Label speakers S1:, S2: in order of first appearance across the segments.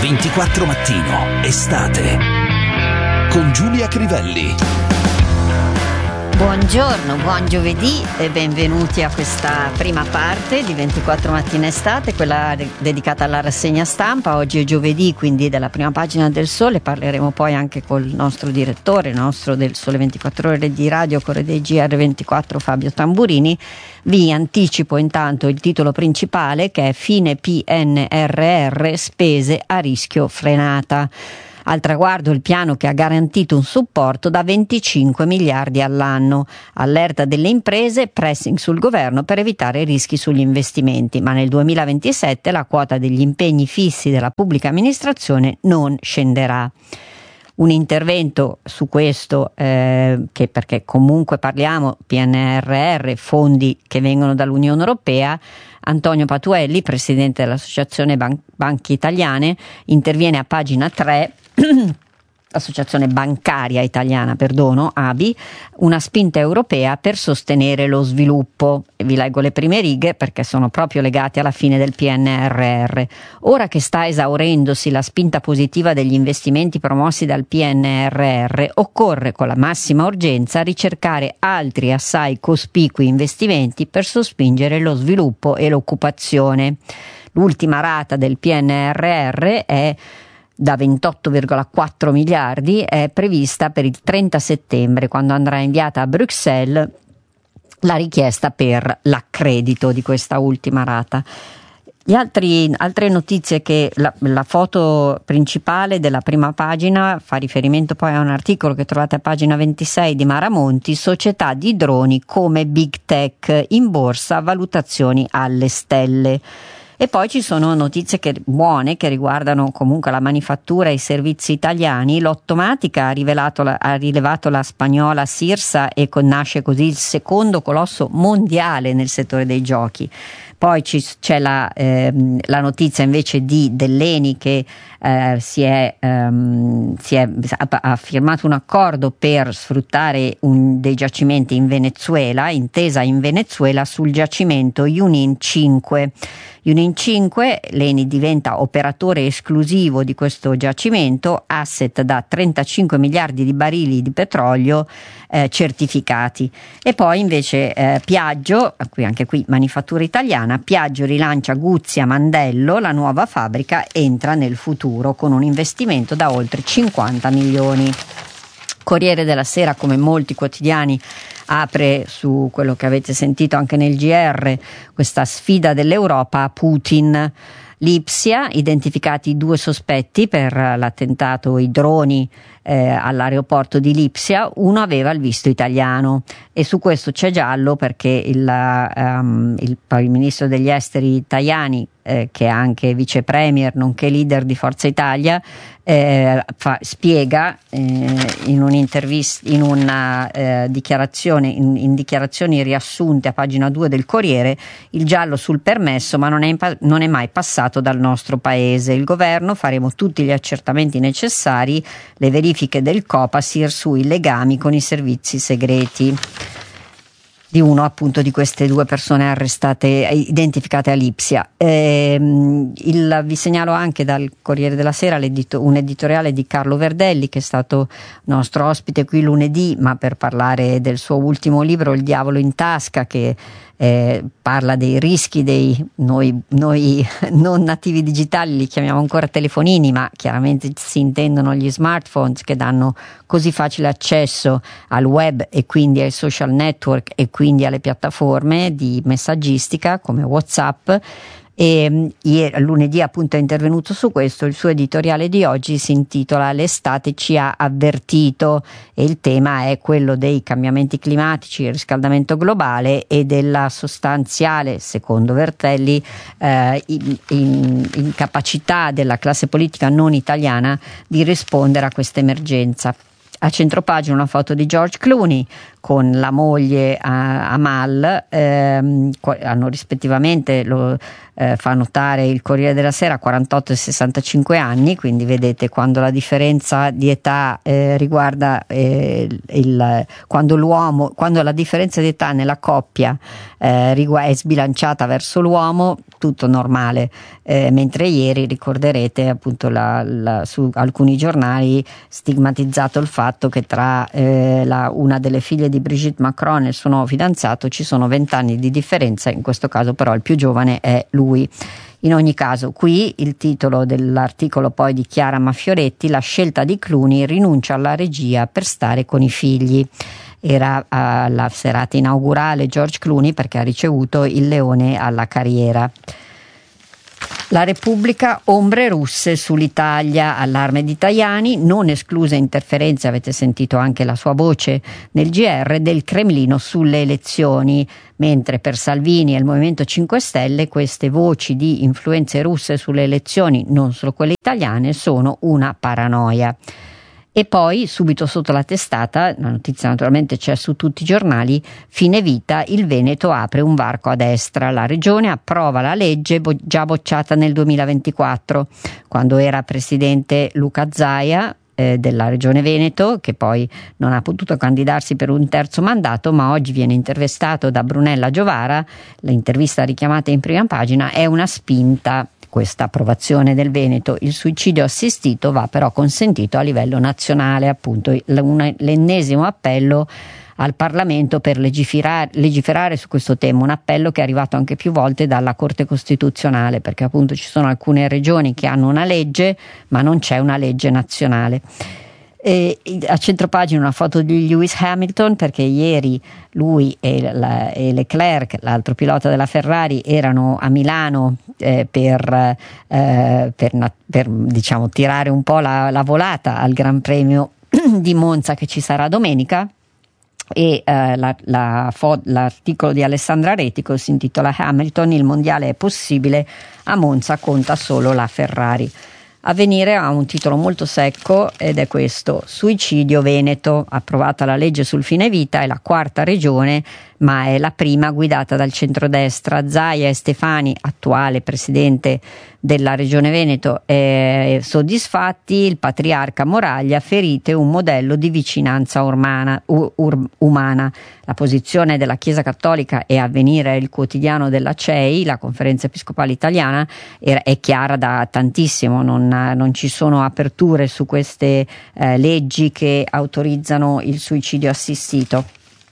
S1: 24 Mattino, estate, con Giulia Crivelli.
S2: Buongiorno, buon giovedì e benvenuti a questa prima parte di 24 Mattina Estate, quella dedicata alla rassegna stampa. Oggi è giovedì, quindi della prima pagina del Sole. Parleremo poi anche col nostro direttore, del Sole 24 Ore di Radio, Corre dei GR24, Fabio Tamburini. Vi anticipo intanto il titolo principale, che è Fine PNRR, spese a rischio frenata. Al traguardo il piano che ha garantito un supporto da 25 miliardi all'anno. Allerta delle imprese, pressing sul governo per evitare rischi sugli investimenti, ma nel 2027 la quota degli impegni fissi della pubblica amministrazione non scenderà. Un intervento su questo, che perché comunque parliamo PNRR, fondi che vengono dall'Unione Europea. Antonio Patuelli, presidente dell'Associazione Banche Italiane, interviene a pagina 3, Associazione Bancaria Italiana, ABI, una spinta europea per sostenere lo sviluppo. Vi leggo le prime righe perché sono proprio legate alla fine del PNRR. Ora che sta esaurendosi la spinta positiva degli investimenti promossi dal PNRR, occorre con la massima urgenza ricercare altri assai cospicui investimenti per sospingere lo sviluppo e l'occupazione. L'ultima rata del PNRR è da 28,4 miliardi, è prevista per il 30 settembre, quando andrà inviata a Bruxelles la richiesta per l'accredito di questa ultima rata. Altre notizie, che la foto principale della prima pagina fa riferimento poi a un articolo che trovate a pagina 26 di Maramonti, società di droni come Big Tech, in borsa valutazioni alle stelle. E poi ci sono notizie buone che riguardano comunque la manifattura e i servizi italiani. L'Ottomatica ha rilevato la spagnola Sirsa e nasce così il secondo colosso mondiale nel settore dei giochi. Poi c'è la notizia invece dell'ENI che ha firmato un accordo per sfruttare dei giacimenti in Venezuela, intesa in Venezuela sul giacimento Junín 5. Junín 5, l'ENI diventa operatore esclusivo di questo giacimento, asset da 35 miliardi di barili di petrolio certificati. E poi invece Piaggio, anche qui manifattura italiana, Piaggio rilancia Guzzi a Mandello, la nuova fabbrica entra nel futuro con un investimento da oltre 50 milioni. Corriere della Sera, come molti quotidiani, apre su quello che avete sentito anche nel GR, questa sfida dell'Europa a Putin. Lipsia, identificati 2 sospetti per l'attentato, i droni all'aeroporto di Lipsia. Uno aveva il visto italiano e su questo c'è giallo perché il ministro degli esteri Tajani, che è anche vice premier nonché leader di Forza Italia, spiega in un'intervista, in dichiarazioni riassunte a pagina 2 del Corriere, il giallo sul permesso, ma non è mai passato dal nostro paese. Il governo faremo tutti gli accertamenti necessari, le verifiche del Copasir sui legami con i servizi segreti di uno appunto di queste 2 persone arrestate, identificate a Lipsia. Vi segnalo anche dal Corriere della Sera un editoriale di Carlo Verdelli, che è stato nostro ospite qui lunedì, ma per parlare del suo ultimo libro Il diavolo in tasca, che parla dei rischi noi non nativi digitali, li chiamiamo ancora telefonini, ma chiaramente si intendono gli smartphone, che danno così facile accesso al web e quindi ai social network e quindi alle piattaforme di messaggistica come WhatsApp. E lunedì appunto è intervenuto su questo. Il suo editoriale di oggi si intitola L'estate ci ha avvertito, e il tema è quello dei cambiamenti climatici, il riscaldamento globale e della sostanziale, secondo Verdelli, incapacità della classe politica non italiana di rispondere a questa emergenza. A centropagina una foto di George Clooney con la moglie Amal, hanno rispettivamente, lo fa notare il Corriere della Sera, 48 e 65 anni, quindi vedete quando la differenza di età riguarda quando la differenza di età nella coppia è sbilanciata verso l'uomo, tutto normale, mentre ieri ricorderete appunto su alcuni giornali stigmatizzato il fatto che tra una delle figlie di Brigitte Macron e il suo nuovo fidanzato ci sono 20 anni di differenza, in questo caso però il più giovane è lui. In ogni caso, qui il titolo dell'articolo poi di Chiara Maffioretti: la scelta di Clooney, rinuncia alla regia per stare con i figli. Era alla serata inaugurale George Clooney perché ha ricevuto il Leone alla carriera. La Repubblica: ombre russe sull'Italia, allarme di Tajani, non escluse interferenze, avete sentito anche la sua voce nel GR, del Cremlino sulle elezioni, mentre per Salvini e il Movimento 5 Stelle queste voci di influenze russe sulle elezioni, non solo quelle italiane, sono una paranoia. E poi subito sotto la testata, la notizia naturalmente c'è su tutti i giornali: fine vita, il Veneto apre un varco a destra, la regione approva la legge già bocciata nel 2024, quando era presidente Luca Zaia della regione Veneto, che poi non ha potuto candidarsi per un terzo mandato, ma oggi viene intervistato da Brunella Giovara. L'intervista richiamata in prima pagina: è una spinta questa approvazione del Veneto, il suicidio assistito va però consentito a livello nazionale, appunto l'ennesimo appello al Parlamento per legiferare su questo tema, un appello che è arrivato anche più volte dalla Corte Costituzionale, perché appunto ci sono alcune regioni che hanno una legge ma non c'è una legge nazionale. A centropagina una foto di Lewis Hamilton, perché ieri lui e Leclerc, l'altro pilota della Ferrari, erano a Milano per diciamo tirare un po' la volata al Gran Premio di Monza che ci sarà domenica. E l'articolo di Alessandra Retico si intitola Hamilton, il mondiale è possibile, a Monza conta solo la Ferrari. Avvenire ha un titolo molto secco ed è questo: suicidio Veneto, approvata la legge sul fine vita, è la quarta regione ma è la prima guidata dal centrodestra. Zaia e Stefani, attuale presidente della regione Veneto, soddisfatti, il patriarca Moraglia: ferite un modello di vicinanza umana. La posizione della Chiesa Cattolica, e Avvenire il quotidiano della CEI, la Conferenza Episcopale Italiana, è chiara da tantissimo, non ci sono aperture su queste leggi che autorizzano il suicidio assistito.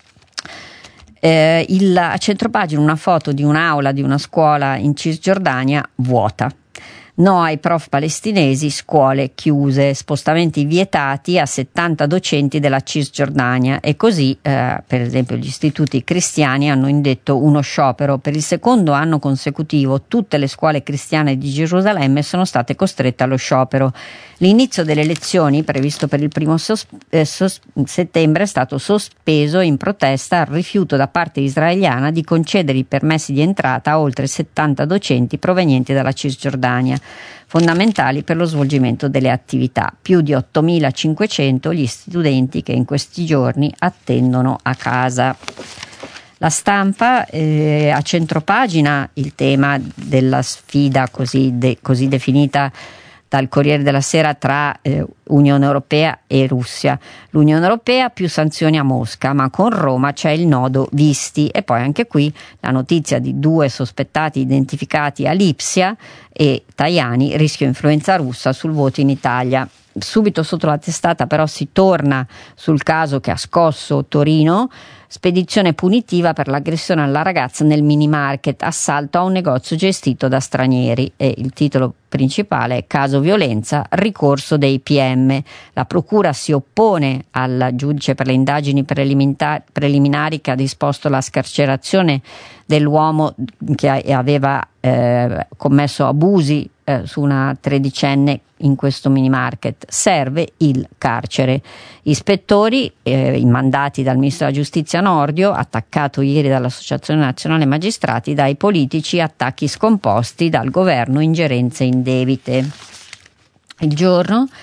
S2: A centropagina una foto di un'aula di una scuola in Cisgiordania vuota. No ai prof palestinesi, scuole chiuse, spostamenti vietati a 70 docenti della Cisgiordania, e così per esempio gli istituti cristiani hanno indetto uno sciopero. Per il secondo anno consecutivo tutte le scuole cristiane di Gerusalemme sono state costrette allo sciopero. L'inizio delle lezioni, previsto per il 1 settembre, è stato sospeso in protesta al rifiuto da parte israeliana di concedere i permessi di entrata a oltre 70 docenti provenienti dalla Cisgiordania, fondamentali per lo svolgimento delle attività. Più di 8.500 gli studenti che in questi giorni attendono a casa. La Stampa, a centropagina il tema della sfida così definita dal Corriere della Sera tra Unione Europea e Russia. L'Unione Europea: più sanzioni a Mosca, ma con Roma c'è il nodo visti. E poi anche qui la notizia di 2 sospettati identificati a Lipsia e Tajani: rischio influenza russa sul voto in Italia. Subito sotto la testata però si torna sul caso che ha scosso Torino: spedizione punitiva per l'aggressione alla ragazza nel mini market, assalto a un negozio gestito da stranieri, e il titolo principale è caso violenza, ricorso dei PM. La procura si oppone al giudice per le indagini preliminari che ha disposto la scarcerazione dell'uomo che aveva commesso abusi su una tredicenne in questo mini market. Serve il carcere. Ispettori mandati dal ministro della giustizia Nordio, attaccato ieri dall'Associazione Nazionale Magistrati, dai politici attacchi scomposti, dal governo ingerenze indebite. Il Giorno: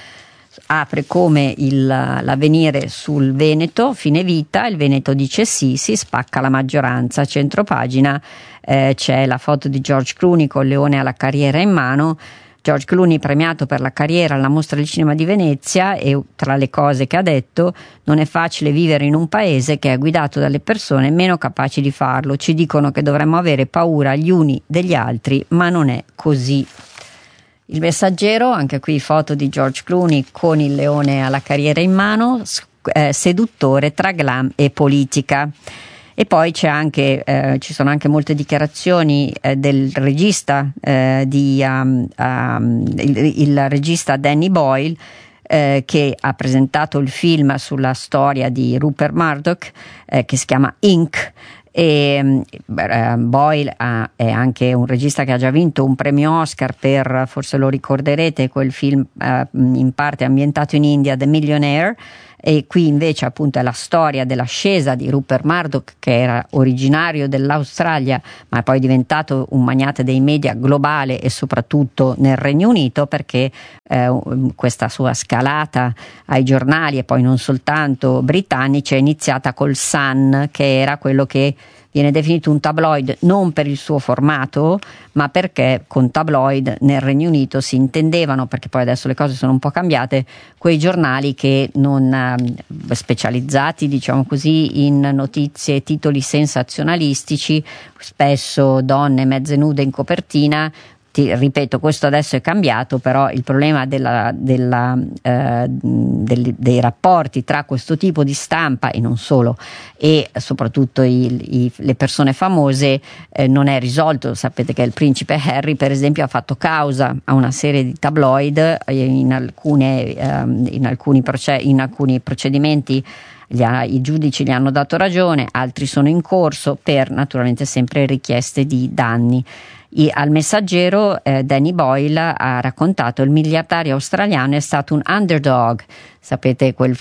S2: apre come l'Avvenire sul Veneto, fine vita, il Veneto dice sì, si spacca la maggioranza. A centropagina c'è la foto di George Clooney con Leone alla carriera in mano. George Clooney premiato per la carriera alla Mostra del Cinema di Venezia, e tra le cose che ha detto: non è facile vivere in un paese che è guidato dalle persone meno capaci di farlo, ci dicono che dovremmo avere paura gli uni degli altri, ma non è così. Il Messaggero, anche qui foto di George Clooney con il leone alla carriera in mano, seduttore tra glam e politica. E poi ci sono anche molte dichiarazioni del regista, il regista Danny Boyle, che ha presentato il film sulla storia di Rupert Murdoch, che si chiama Inc. E Boyle è anche un regista che ha già vinto un premio Oscar per, forse lo ricorderete, quel film in parte ambientato in India, The Millionaire. E qui invece appunto è la storia dell'ascesa di Rupert Murdoch, che era originario dell'Australia ma è poi diventato un magnate dei media globale e soprattutto nel Regno Unito, perché questa sua scalata ai giornali e poi non soltanto britannici è iniziata col Sun, che era quello che viene definito un tabloid non per il suo formato, ma perché con tabloid nel Regno Unito si intendevano, perché poi adesso le cose sono un po' cambiate, quei giornali che non specializzati, diciamo così, in notizie e titoli sensazionalistici, spesso donne mezze nude in copertina. Ripeto, questo adesso è cambiato, però il problema dei rapporti tra questo tipo di stampa e non solo, e soprattutto le persone famose, non è risolto. Sapete che il principe Harry, per esempio, ha fatto causa a una serie di tabloid in alcuni procedimenti. I giudici gli hanno dato ragione, altri sono in corso per naturalmente sempre richieste di danni. Al Messaggero Danny Boyle ha raccontato: il miliardario australiano è stato un underdog. Sapete quel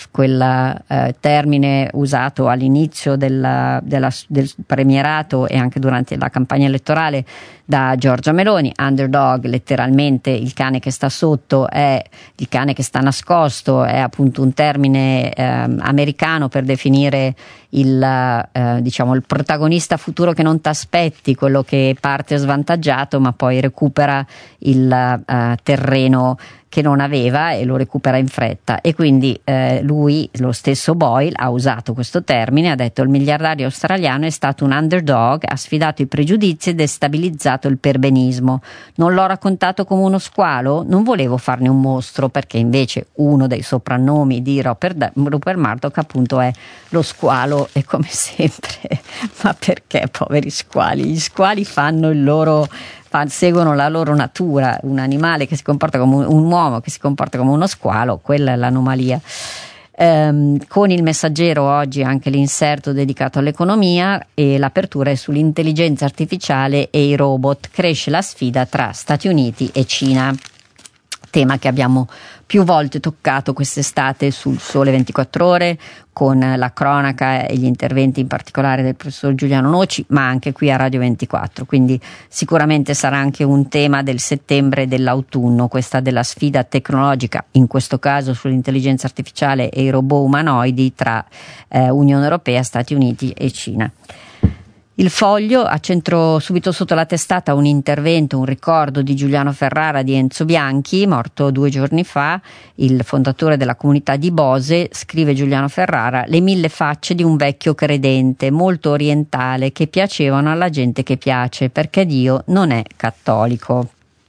S2: termine usato all'inizio del premierato e anche durante la campagna elettorale da Giorgia Meloni. Underdog, letteralmente il cane che sta sotto, è il cane che sta nascosto, è appunto un termine americano per definire il protagonista futuro che non t'aspetti, quello che parte svantaggiato ma poi recupera il terreno che non aveva e lo recupera in fretta. E quindi lui, lo stesso Boyle, ha usato questo termine, ha detto: il miliardario australiano è stato un underdog, ha sfidato i pregiudizi e destabilizzato il perbenismo. Non l'ho raccontato come uno squalo, non volevo farne un mostro, perché invece uno dei soprannomi di Rupert Murdoch appunto è lo squalo. E come sempre, ma perché poveri squali? Gli squali seguono la loro natura. Un animale che si comporta come un uomo che si comporta come uno squalo, quella è l'anomalia. Con il Messaggero oggi anche l'inserto dedicato all'economia, e l'apertura è sull'intelligenza artificiale e i robot. Cresce la sfida tra Stati Uniti e Cina, tema che abbiamo più volte toccato quest'estate sul Sole 24 Ore, con la cronaca e gli interventi in particolare del professor Giuliano Noci, ma anche qui a Radio 24. Quindi sicuramente sarà anche un tema del settembre e dell'autunno, questa della sfida tecnologica, in questo caso sull'intelligenza artificiale e i robot umanoidi, tra Unione Europea, Stati Uniti e Cina. Il Foglio ha subito sotto la testata un intervento, un ricordo di Giuliano Ferrara, di Enzo Bianchi, morto 2 giorni fa, il fondatore della comunità di Bose. Scrive Giuliano Ferrara: le 1000 facce di un vecchio credente, molto orientale, che piacevano alla gente che piace, perché Dio non è cattolico.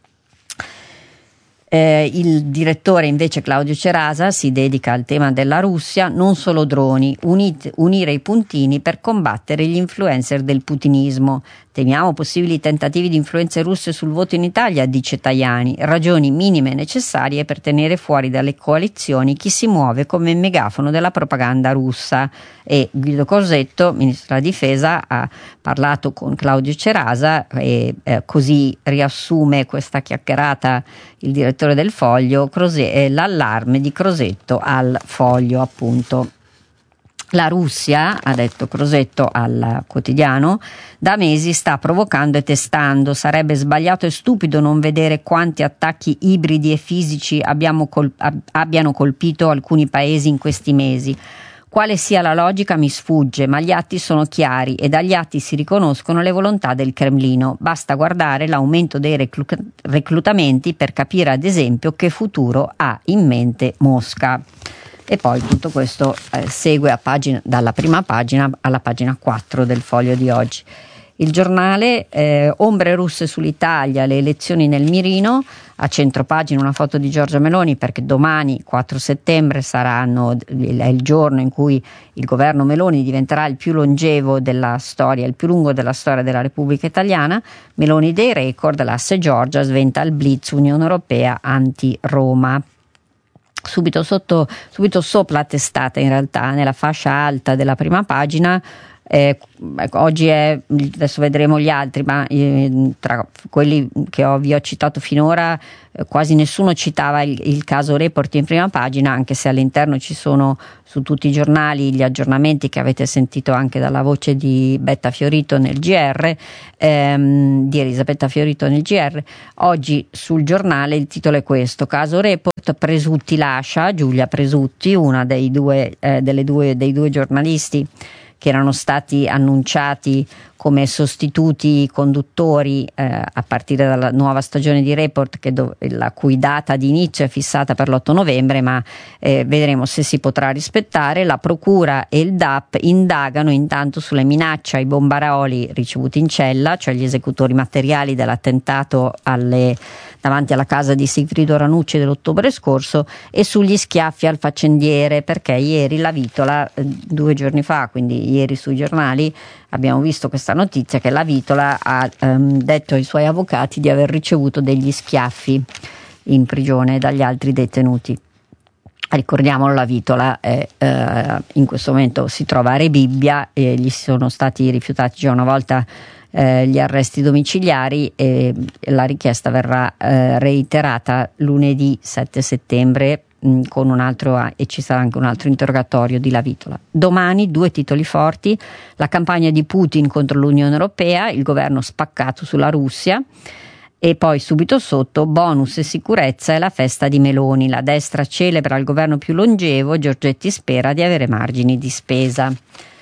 S2: Il direttore invece Claudio Cerasa si dedica al tema della Russia: non solo droni, unire i puntini per combattere gli influencer del putinismo. Temiamo possibili tentativi di influenze russe sul voto in Italia, dice Tajani, ragioni minime necessarie per tenere fuori dalle coalizioni chi si muove come megafono della propaganda russa. E Guido Crosetto, ministro della difesa, ha parlato con Claudio Cerasa e così riassume questa chiacchierata il direttore del Foglio, l'allarme di Crosetto al Foglio appunto. La Russia, ha detto Crosetto al Quotidiano, da mesi sta provocando e testando. Sarebbe sbagliato e stupido non vedere quanti attacchi ibridi e fisici abbiano colpito alcuni paesi in questi mesi. Quale sia la logica mi sfugge, ma gli atti sono chiari e dagli atti si riconoscono le volontà del Cremlino. Basta guardare l'aumento dei reclutamenti per capire ad esempio che futuro ha in mente Mosca. E poi tutto questo segue dalla prima pagina alla pagina 4 del Foglio di oggi. Il Giornale, ombre russe sull'Italia, le elezioni nel mirino, a centropagina una foto di Giorgia Meloni, perché domani 4 settembre è il giorno in cui il governo Meloni diventerà il più longevo della storia, il più lungo della storia della Repubblica Italiana. Meloni dei record, l'asse Giorgia sventa il blitz Unione Europea anti-Roma. Subito sopra la testata, in realtà nella fascia alta della prima pagina, oggi adesso vedremo gli altri, ma tra quelli che vi ho citato finora quasi nessuno citava il caso Report in prima pagina, anche se all'interno ci sono su tutti i giornali gli aggiornamenti che avete sentito anche dalla voce di Betta Fiorito nel GR, di Elisabetta Fiorito nel GR. Oggi sul Giornale il titolo è questo: caso Report, Presutti lascia. Giulia Presutti, una dei due giornalisti che erano stati annunciati come sostituti conduttori a partire dalla nuova stagione di Report, la cui data di inizio è fissata per l'8 novembre, ma vedremo se si potrà rispettare. La Procura e il DAP indagano intanto sulle minacce ai bombaroli ricevuti in cella, cioè gli esecutori materiali dell'attentato davanti alla casa di Sigfrido Ranucci dell'ottobre scorso, e sugli schiaffi al faccendiere, perché ieri la Vitola, 2 giorni fa, quindi ieri sui giornali, abbiamo visto questa notizia che la Vitola ha detto ai suoi avvocati di aver ricevuto degli schiaffi in prigione dagli altri detenuti. Ricordiamolo, la Vitola in questo momento si trova a Rebibbia e gli sono stati rifiutati già una volta gli arresti domiciliari, e la richiesta verrà reiterata lunedì 7 settembre con un altro, e ci sarà anche un altro interrogatorio di La Vitola. Domani 2 titoli forti: la campagna di Putin contro l'Unione Europea, il governo spaccato sulla Russia, e poi subito sotto bonus e sicurezza e la festa di Meloni, la destra celebra il governo più longevo, Giorgetti spera di avere margini di spesa.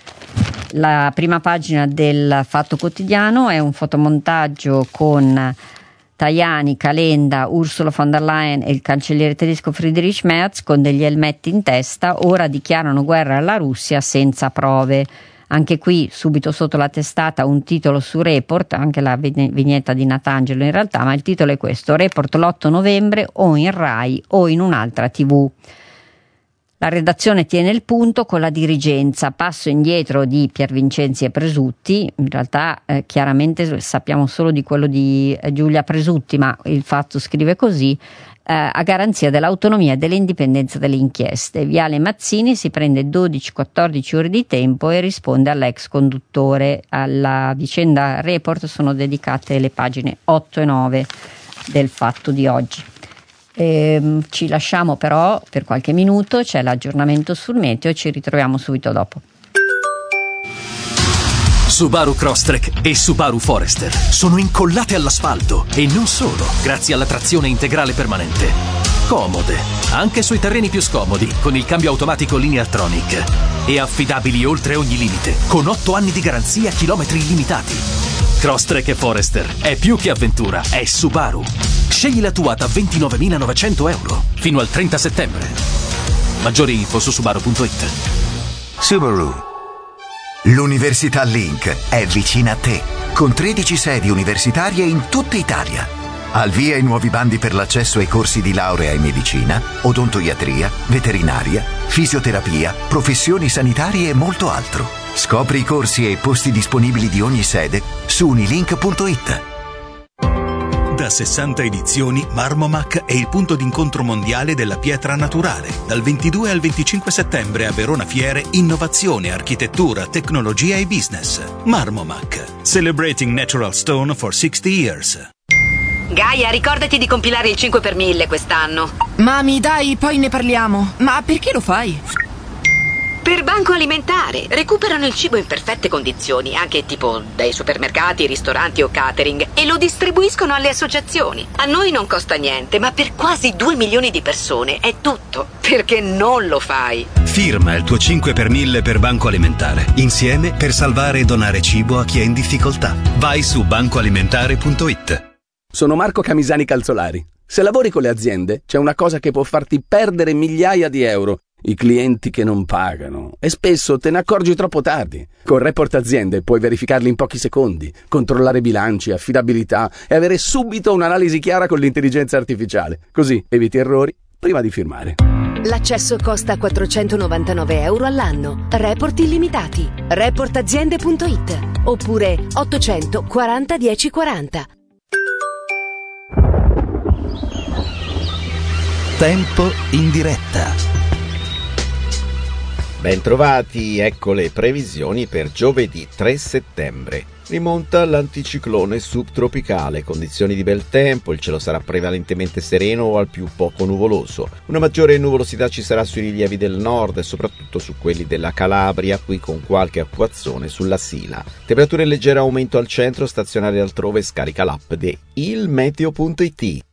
S2: La prima pagina del Fatto Quotidiano è un fotomontaggio con Tajani, Calenda, Ursula von der Leyen e il cancelliere tedesco Friedrich Merz con degli elmetti in testa. Ora dichiarano guerra alla Russia senza prove. Anche qui subito sotto la testata un titolo su Report, anche la vignetta di Natangelo in realtà, ma il titolo è questo: Report l'8 novembre o in Rai o in un'altra TV. La redazione tiene il punto con la dirigenza, passo indietro di Piervincenzi e Presutti. In realtà chiaramente sappiamo solo di quello di Giulia Presutti, ma il Fatto scrive così: a garanzia dell'autonomia e dell'indipendenza delle inchieste. Viale Mazzini si prende 12-14 ore di tempo e risponde all'ex conduttore. Alla vicenda Report sono dedicate le pagine 8 e 9 del Fatto di oggi. Ci lasciamo però per qualche minuto, c'è l'aggiornamento sul meteo e ci ritroviamo subito dopo.
S1: Subaru Crosstrek e Subaru Forester sono incollate all'asfalto, e non solo, grazie alla trazione integrale permanente. Comode, anche sui terreni più scomodi, con il cambio automatico Lineartronic. E affidabili oltre ogni limite, con 8 anni di garanzia, chilometri illimitati. Crosstrek e Forester è più che avventura, è Subaru. Scegli la tua da 29.900 euro fino al 30 settembre. Maggiori info su subaru.it.
S3: Subaru. L'Università Link è vicina a te, con 13 sedi universitarie in tutta Italia. Al via i nuovi bandi per l'accesso ai corsi di laurea in medicina, odontoiatria, veterinaria, fisioterapia, professioni sanitarie e molto altro. Scopri i corsi e i posti disponibili di ogni sede su unilink.it.
S4: Da 60 edizioni, Marmomac è il punto d'incontro mondiale della pietra naturale. Dal 22 al 25 settembre a Verona Fiere, innovazione, architettura, tecnologia e business. Marmomac, celebrating natural stone for 60 years.
S5: Gaia, ricordati di compilare il 5 per 1000 quest'anno.
S6: Mami, dai, poi ne parliamo. Ma perché lo fai?
S5: Per Banco Alimentare. Recuperano il cibo in perfette condizioni, anche tipo dai supermercati, ristoranti o catering, e lo distribuiscono alle associazioni. A noi non costa niente, ma per quasi 2 milioni di persone è tutto. Perché non lo fai?
S6: Firma il tuo 5 per 1000 per Banco Alimentare. Insieme per salvare e donare cibo a chi è in difficoltà. Vai su bancoalimentare.it.
S7: Sono Marco Camisani Calzolari. Se lavori con le aziende, c'è una cosa che può farti perdere migliaia di euro: i clienti che non pagano. E spesso te ne accorgi troppo tardi. Con Report Aziende puoi verificarli in pochi secondi, controllare bilanci, affidabilità e avere subito un'analisi chiara con l'intelligenza artificiale. Così eviti errori prima di firmare.
S8: L'accesso costa 499 euro all'anno. Report illimitati. Reportaziende.it oppure 840 1040.
S6: Tempo in diretta.
S9: Bentrovati, ecco le previsioni per giovedì 3 settembre. Rimonta l'anticiclone subtropicale, condizioni di bel tempo, il cielo sarà prevalentemente sereno o al più poco nuvoloso. Una maggiore nuvolosità ci sarà sui rilievi del nord e soprattutto su quelli della Calabria, qui con qualche acquazzone sulla Sila. Temperature in leggero aumento al centro, stazionarie altrove, scarica l'app di ilmeteo.it.